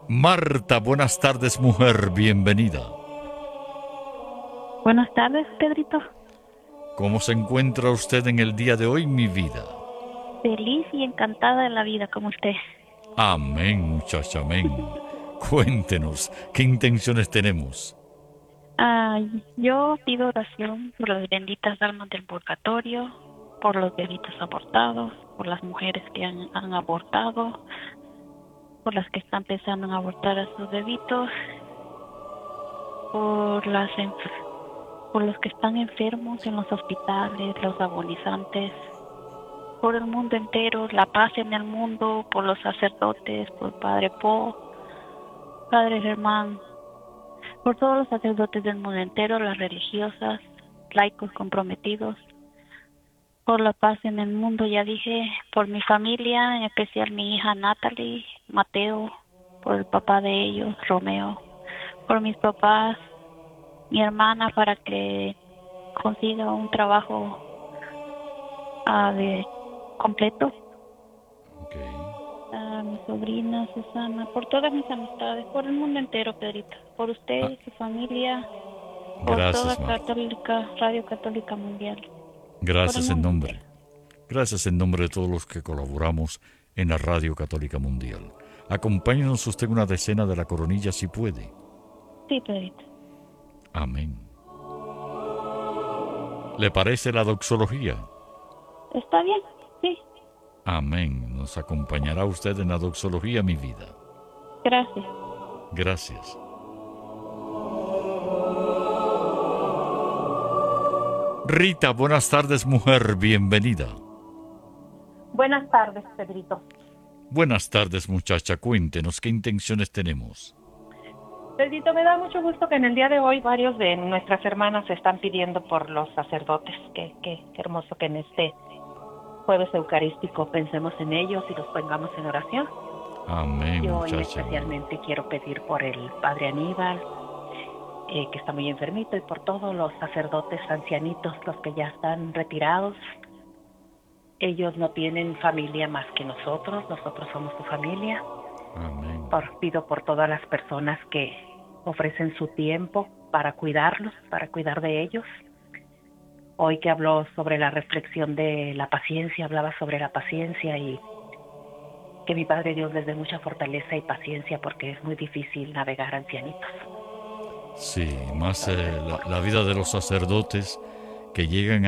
Marta, buenas tardes, mujer, bienvenida. Buenas tardes, Pedrito. ¿Cómo se encuentra usted en el día de hoy, mi vida? Feliz y encantada de la vida como usted. Amén, muchacha, amén. Cuéntenos, ¿qué intenciones tenemos? Yo pido oración por las benditas almas del purgatorio, por los bebitos abortados, por las mujeres que han abortado, por las que están pensando en abortar a sus bebitos, por por los que están enfermos en los hospitales, los agonizantes, por el mundo entero, la paz en el mundo, por los sacerdotes, por Padre Po, Padre Germán, por todos los sacerdotes del mundo entero, las religiosas, laicos comprometidos, por la paz en el mundo, ya dije, por mi familia, en especial mi hija Natalie, Mateo, por el papá de ellos, Romeo, por mis papás, mi hermana para que consiga un trabajo de completo, Okay. mi sobrina Susana, por todas mis amistades, por el mundo entero, Pedrito, por usted Ah, y su familia, por toda gracias, Marta. Católica, Radio Católica Mundial, por el Gracias en mundo entero. nombre. Gracias en nombre de todos los que colaboramos en la Radio Católica Mundial. Acompáñenos usted una decena de la coronilla si puede. Sí, Pedrito. Amén. ¿Le parece la doxología? ¿Está bien? Sí, Amén. Nos acompañará usted en la doxología, mi vida. gracias. Gracias. Rita, buenas tardes, mujer, bienvenida. Buenas tardes, Pedrito. Buenas tardes, muchacha, cuéntenos qué intenciones tenemos. Pedrito, me da mucho gusto que en el día de hoy varios de nuestras hermanas están pidiendo por los sacerdotes. Qué hermoso que en este jueves eucarístico pensemos en ellos y los pongamos en oración. Amén, Yo muchacha. especialmente quiero pedir por el padre Aníbal, que está muy enfermito, y por todos los sacerdotes ancianitos, los que ya están retirados. Ellos no tienen familia más que nosotros somos su familia. Amén. Pido por todas las personas que ofrecen su tiempo para cuidarlos, para cuidar de ellos. Hoy que habló sobre la reflexión de la paciencia, hablaba sobre la paciencia, y que mi Padre Dios les dé mucha fortaleza y paciencia porque es muy difícil navegar ancianitos. Sí, más la vida de los sacerdotes que llegan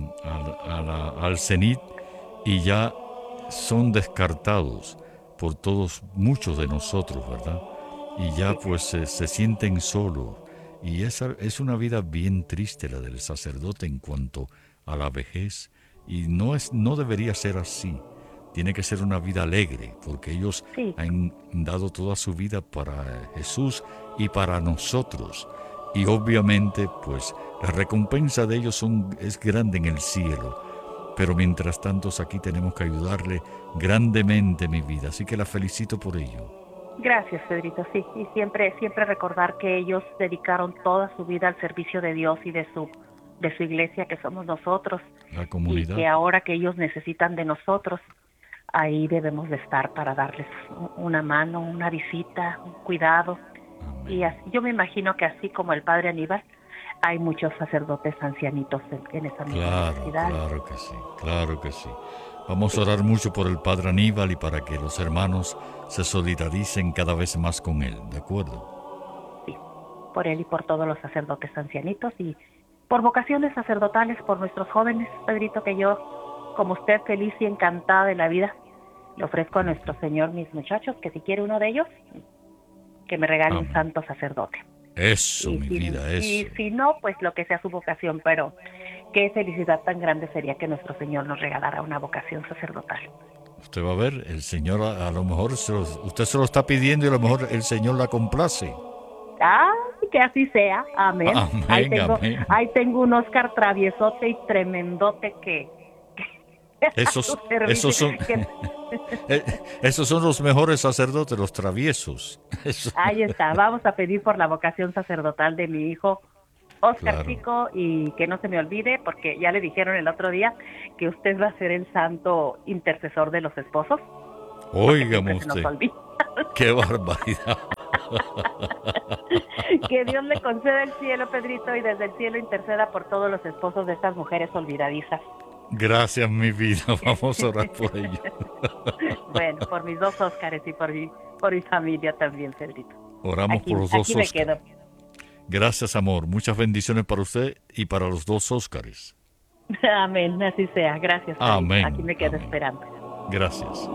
al cenit y ya son descartados por todos, muchos de nosotros, ¿verdad? Y ya Sí, pues se sienten solos. Y esa es una vida bien triste la del sacerdote en cuanto a la vejez. Y no debería ser así. Tiene que ser una vida alegre, porque ellos sí, han dado toda su vida para Jesús y para nosotros. Y obviamente, pues, la recompensa de ellos es grande en el cielo. Pero mientras tanto, aquí tenemos que ayudarle grandemente, mi vida. Así que la felicito por ello. gracias, Pedrito, sí. Y siempre recordar que ellos dedicaron toda su vida al servicio de Dios y de su iglesia, que somos nosotros, La y comunidad. que ahora que ellos necesitan de nosotros, ahí debemos de estar para darles una mano, una visita, un cuidado. Y Amén. yo me imagino que así como el padre Aníbal, hay muchos sacerdotes ancianitos en esa misma Claro, necesidad. claro que sí, claro que sí. Vamos a Sí, orar mucho por el Padre Aníbal y para que los hermanos se solidaricen cada vez más con él, ¿de acuerdo? sí, por él y por todos los sacerdotes ancianitos, y por vocaciones sacerdotales, por nuestros jóvenes, Pedrito, que yo, como usted, feliz y encantada de la vida, le ofrezco a nuestro Señor mis muchachos, que si quiere uno de ellos, que me regale un Amén. santo sacerdote. Eso, Y mi vida, eso. si no, pues lo que sea su vocación, pero qué felicidad tan grande sería que nuestro Señor nos regalara una vocación sacerdotal. Usted va a ver, el Señor a lo mejor usted se lo está pidiendo y a lo mejor el Señor la complace. Ah, que así sea, amén. Amén, amén. Ahí tengo un Oscar traviesote y tremendote que a su Esos servicio, son, que eh, esos son los mejores sacerdotes, los traviesos. Eso, ahí está. Vamos a pedir por la vocación sacerdotal de mi hijo Oscar claro. Chico, y que no se me olvide, porque ya le dijeron el otro día que usted va a ser el santo intercesor de los esposos, porque Óigame siempre se nos usted, olvida. qué barbaridad. Que Dios le conceda el cielo, Pedrito, y desde el cielo interceda por todos los esposos de estas mujeres olvidadizas. Gracias, mi vida. Vamos a orar por ello. Bueno, por mis dos Óscares y por mi familia también, Pedrito. Oramos por los dos aquí me Óscar. quedo. Gracias, amor. Muchas bendiciones para usted y para los dos Óscares. Amén, así sea. Gracias. Amén. Aquí me quedo Amén. esperando. Gracias.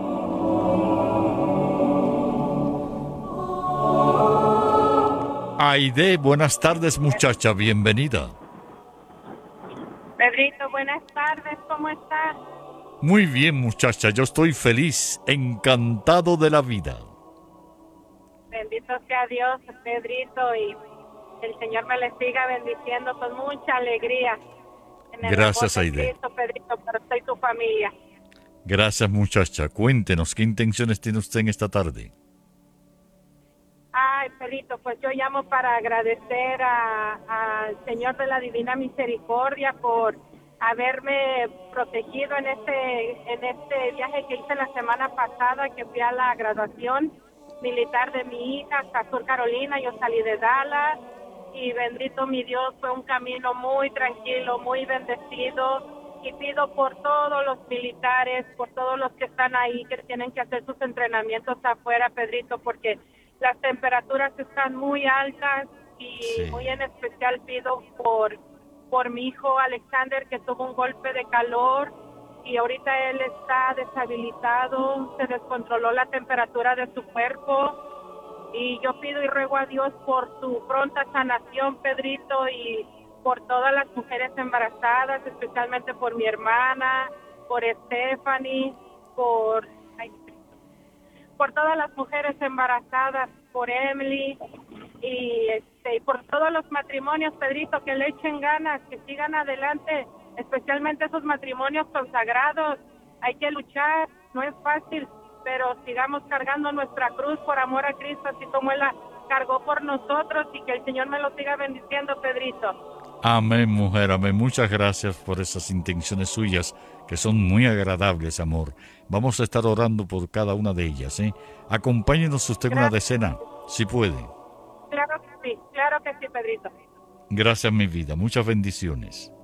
Aide, buenas tardes, muchacha. Bienvenida. Pedrito, buenas tardes, ¿cómo estás? Muy bien, muchacha. Yo estoy feliz, encantado de la vida. Bendito sea Dios, Pedrito, y el Señor me le siga bendiciendo con mucha alegría. En el Gracias, amor de Aide. Cristo, Pedrito, para usted y tu familia. Gracias, muchacha. Cuéntenos, ¿qué intenciones tiene usted en esta tarde? Ay, Pedrito, pues yo llamo para agradecer al Señor de la Divina Misericordia por haberme protegido en este viaje que hice la semana pasada, que fui a la graduación militar de mi hija hasta Sur Carolina. Yo salí de Dallas y bendito mi Dios, fue un camino muy tranquilo, muy bendecido, y pido por todos los militares, por todos los que están ahí, que tienen que hacer sus entrenamientos afuera, Pedrito, porque las temperaturas están muy altas y Sí. muy en especial pido por mi hijo Alexander, que tuvo un golpe de calor y ahorita él está deshabilitado, se descontroló la temperatura de su cuerpo, y yo pido y ruego a Dios por su pronta sanación, Pedrito, y por todas las mujeres embarazadas, especialmente por mi hermana, por Stephanie, por todas las mujeres embarazadas, por Emily y por todos los matrimonios, Pedrito, que le echen ganas, que sigan adelante, especialmente esos matrimonios consagrados. Hay que luchar, no es fácil, pero sigamos cargando nuestra cruz por amor a Cristo, así como Él la cargó por nosotros, y que el Señor me lo siga bendiciendo, Pedrito. Amén, mujer, amén. Muchas gracias por esas intenciones suyas, que son muy agradables, amor. Vamos a estar orando por cada una de ellas, ¿eh? Acompáñenos usted en una decena, si puede. Claro que sí, Pedrito. Gracias, mi vida. Muchas bendiciones.